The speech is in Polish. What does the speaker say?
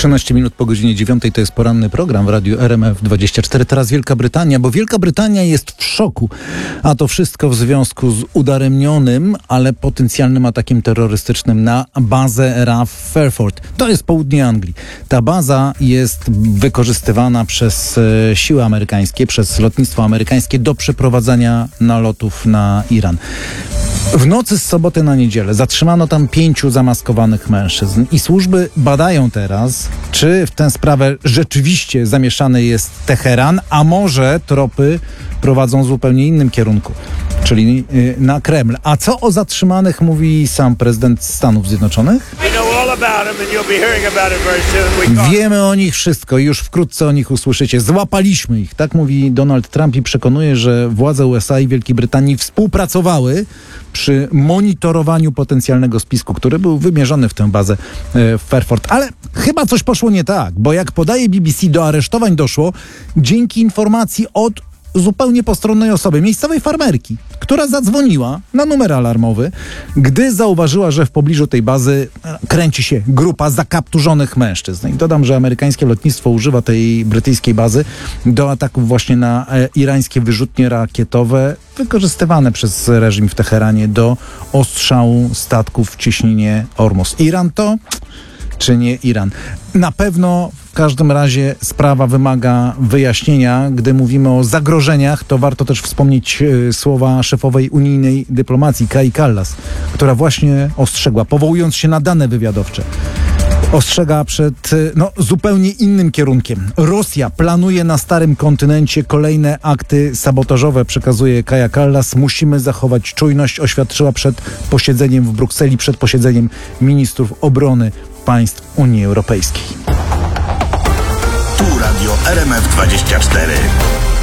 13 minut po godzinie 9 to jest poranny program w radiu RMF24. Teraz Wielka Brytania, bo Wielka Brytania jest w szoku. A to wszystko w związku z udaremnionym, ale potencjalnym atakiem terrorystycznym na bazę RAF w Fairford. To jest południe Anglii. Ta baza jest wykorzystywana przez siły amerykańskie, przez lotnictwo amerykańskie do przeprowadzania nalotów na Iran. W nocy z soboty na niedzielę zatrzymano tam 5 zamaskowanych mężczyzn i służby badają teraz, czy w tę sprawę rzeczywiście zamieszany jest Teheran, a może tropy prowadzą w zupełnie innym kierunku, czyli na Kreml. A co o zatrzymanych mówi sam prezydent Stanów Zjednoczonych? Wiemy o nich wszystko i już wkrótce o nich usłyszycie. Złapaliśmy ich, tak mówi Donald Trump i przekonuje, że władze USA i Wielkiej Brytanii współpracowały przy monitorowaniu potencjalnego spisku, który był wymierzony w tę bazę w Fairford. Ale chyba coś poszło nie tak, bo jak podaje BBC, do aresztowań doszło dzięki informacji od zupełnie postronnej osoby, miejscowej farmerki, która zadzwoniła na numer alarmowy, gdy zauważyła, że w pobliżu tej bazy kręci się grupa zakapturzonych mężczyzn. I dodam, że amerykańskie lotnictwo używa tej brytyjskiej bazy do ataków właśnie na irańskie wyrzutnie rakietowe wykorzystywane przez reżim w Teheranie do ostrzału statków w cieśninie Ormus. Iran to czy nie Iran? Na pewno w każdym razie sprawa wymaga wyjaśnienia. Gdy mówimy o zagrożeniach, to warto też wspomnieć słowa szefowej unijnej dyplomacji Kai Kallas, która właśnie ostrzegła, powołując się na dane wywiadowcze, ostrzega przed zupełnie innym kierunkiem. Rosja planuje na starym kontynencie kolejne akty sabotażowe, przekazuje Kaja Kallas. Musimy zachować czujność, oświadczyła przed posiedzeniem w Brukseli, przed posiedzeniem ministrów obrony państw Unii Europejskiej. Tu Radio RMF24.